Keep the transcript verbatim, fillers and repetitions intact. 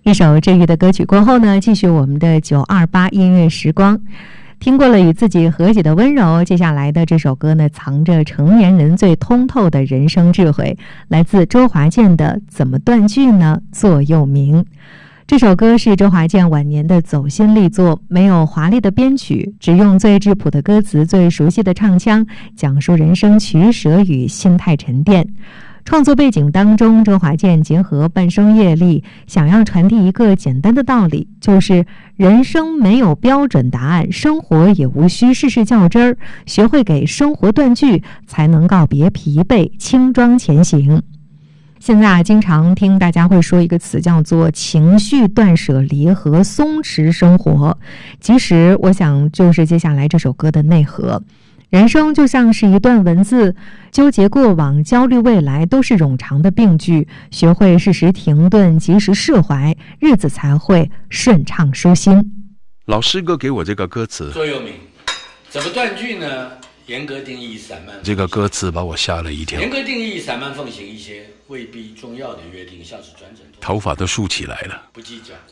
一首治愈的歌曲过后呢，继续我们的九二八音乐时光。听过了与自己和解的温柔，接下来的这首歌呢，藏着成年人最通透的人生智慧，来自周华健的《怎么断句呢？座右铭》。这首歌是周华健晚年的走心力作，没有华丽的编曲，只用最质朴的歌词、最熟悉的唱腔，讲述人生取舍与心态沉淀。创作背景当中，周华健结合半生阅历，想要传递一个简单的道理，就是人生没有标准答案，生活也无需事事较真儿，学会给生活断句，才能告别疲惫，轻装前行。现在啊，经常听大家会说一个词叫做情绪断舍离和松弛生活，其实我想就是接下来这首歌的内核。人生就像是一段文字，纠结过往，焦虑未来，都是冗长的病句。学会适时停顿，及时释怀，日子才会顺畅舒心。 老师哥给我这个歌词座右铭，怎么断句呢？严格定义散漫， 这个歌词把我吓了一跳。 严格定义散漫奉行一些未必重要的约定，像是转诊， 头发都竖起来了。 不计较，